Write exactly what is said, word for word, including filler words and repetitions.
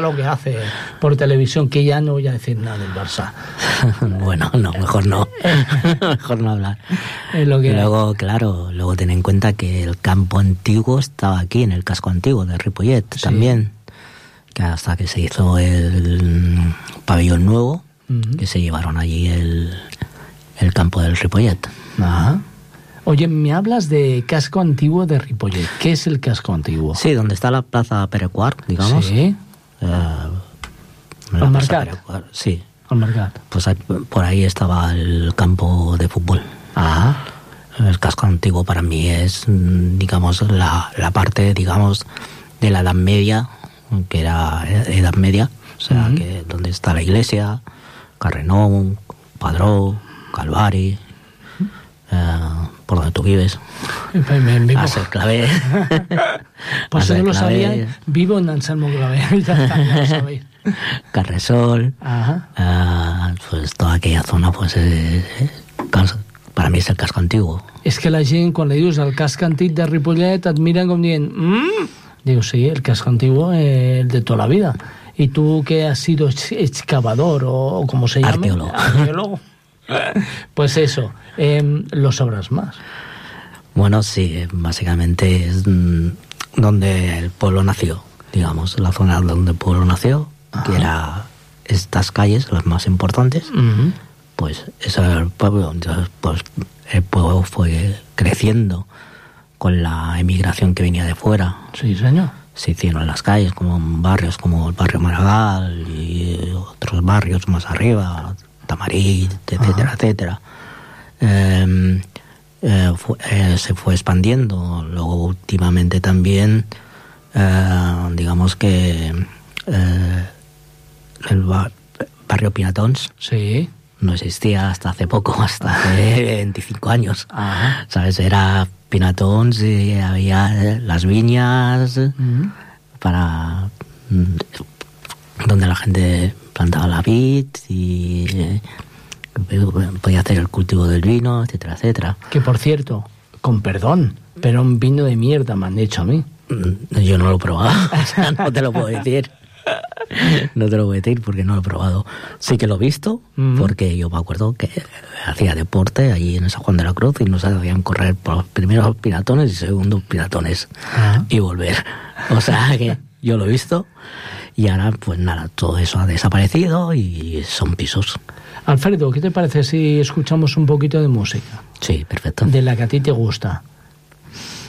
lo que hace por televisión, que ya no voy a decir nada del Barça. Bueno, no, mejor no. Mejor no hablar. Es lo que luego, hay. Claro, luego ten en cuenta que el campo antiguo estaba aquí, en el casco antiguo de Ripollet, sí. También. Que hasta que se hizo el pabellón nuevo, uh-huh. Que se llevaron allí el, el campo del Ripollet. Ajá. Oye, me hablas de casco antiguo de Ripollet. ¿Qué es el casco antiguo? Sí, donde está la plaza Pere Quart, digamos. Sí. Uh, Al Mercat. Sí. Al Mercat. Pues ahí, por ahí estaba el campo de fútbol. Ajá. El casco antiguo para mí es, digamos, la, la parte, digamos, de la Edad Media, que era Edad Media, o sea, uh-huh. Que donde está la iglesia, Carrenón, Padró, Calvari, uh, por donde tú vives. A ser clave. Por si no lo sabían, vivo en Anselmo Clavé. Ya está, ya lo sabéis. Carresol, uh, pues toda aquella zona, pues eh, para mí es el casco antiguo. És que la gent, quan li dius el casc antic de Ripollet, et miren com dient, mmm, dius, sí, el casco antiguo eh, de toda la vida. Y tú que has sido excavador o, o como se llama, arqueólogo, arqueólogo. Pues eso, eh, lo sabrás más. Bueno, sí, básicamente es mm, donde el pueblo nació, digamos, la zona donde el pueblo nació, ajá. Que era estas calles, las más importantes, uh-huh. Pues ese era el pueblo. Entonces, pues el pueblo fue creciendo con la emigración que venía de fuera. Sí, señor. Se hicieron en las calles, como en barrios como el barrio Maragall y otros barrios más arriba, Tamarit, etcétera, ajá. Etcétera. Eh, eh, fue, eh, se fue expandiendo. Luego, últimamente también, eh, digamos que eh, el bar, barrio Pinatons, sí. No existía hasta hace poco, hasta hace veinticinco años. Ajá. ¿Sabes? Era Pinatons y había las viñas, uh-huh. Para donde la gente plantaba la vid y eh, podía hacer el cultivo del vino, etcétera, etcétera. Que por cierto, con perdón, pero un vino de mierda me han hecho a mí. Yo no lo he probado, o sea, no te lo puedo decir. No te lo voy a decir porque no lo he probado. Sí que lo he visto, uh-huh. Porque yo me acuerdo que hacía deporte allí en San Juan de la Cruz y nos hacían correr por los primeros piratones y segundos piratones, uh-huh. Y volver. O sea que yo lo he visto y ahora pues nada, todo eso ha desaparecido y son pisos. Alfredo, ¿qué te parece si escuchamos un poquito de música? Sí, perfecto. De la que a ti te gusta.